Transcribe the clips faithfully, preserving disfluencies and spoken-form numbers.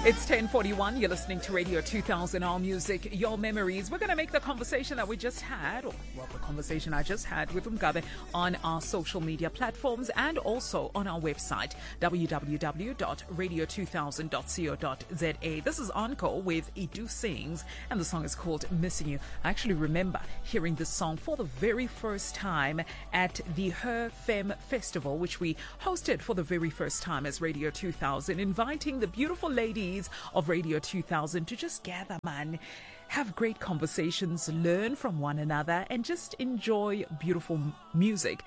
It's ten forty-one. You're listening to Radio two thousand, All Music, Your Memories. We're going to make the conversation that we just had, or well, the conversation I just had with Umgabe on our social media platforms and also on our website, w w w dot radio two thousand dot co dot z a. This is Encore with Idu Sings, and the song is called Missing You. I actually remember hearing this song for the very first time at the Her Femme Festival, which we hosted for the very first time as Radio two thousand, inviting the beautiful ladies of Radio two thousand to just gather, man, have great conversations, learn from one another, and just enjoy beautiful music.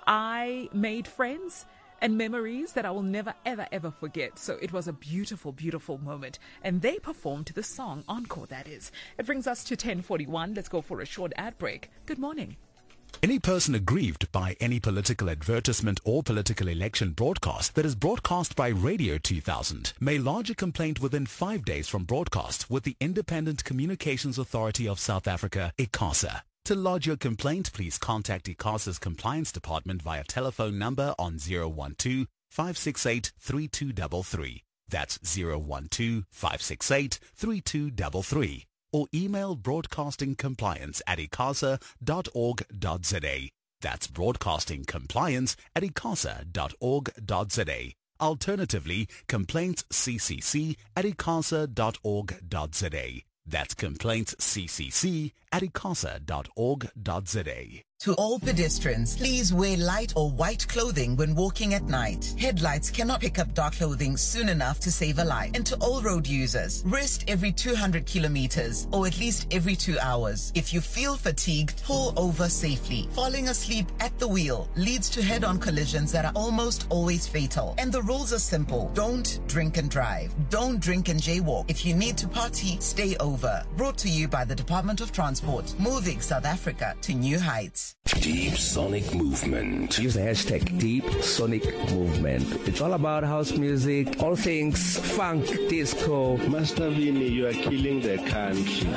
I made friends and memories that I will never, ever, ever forget. So it was a beautiful, beautiful moment. And they performed the song Encore, that is. It brings us to ten forty-one. Let's go for a short ad break. Good morning. Any person aggrieved by any political advertisement or political election broadcast that is broadcast by Radio two thousand may lodge a complaint within five days from broadcast with the Independent Communications Authority of South Africa, ICASA. To lodge your complaint, please contact ICASA's Compliance Department via telephone number on zero one two, five six eight, three two three three. That's zero one two, five six eight, three two three three. Or email broadcastingcompliance at icasa dot org dot z a. That's broadcastingcompliance at icasa dot org dot z a. Alternatively, complaintsccc at icasa dot org dot z a. That's complaintsccc at icasa dot org dot z a. To all pedestrians, please wear light or white clothing when walking at night. Headlights cannot pick up dark clothing soon enough to save a life. And to all road users, rest every two hundred kilometers or at least every two hours. If you feel fatigued, pull over safely. Falling asleep at the wheel leads to head-on collisions that are almost always fatal. And the rules are simple. Don't drink and drive. Don't drink and jaywalk. If you need to party, stay over. Brought to you by the Department of Transport, moving South Africa to new heights. Deep Sonic Movement. Use the hashtag Deep Sonic Movement. It's all about house music, all things funk, disco. Master Vini, you are killing the country.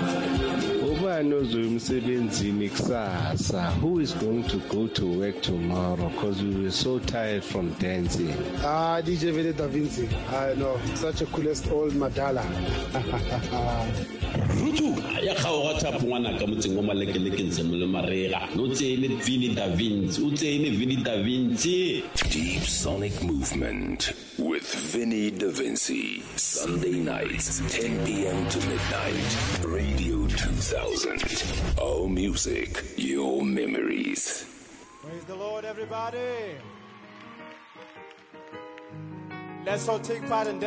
Who is going to go to work tomorrow because we were so tired from dancing? Ah, D J Vinny Da Vinci. I know, such a coolest old Madala. Rutu, ya khawata pungana ka motsengo malekeleke ntsemelo marega. No tsene Vinny Da Vinci, o tsene Vinny Da Vinci. Deep Sonic Movement with Vinny Da Vinci. Sunday nights, ten p.m. to midnight. Radio two thousand. All music, your memories. Praise the Lord, everybody. Let's all take part in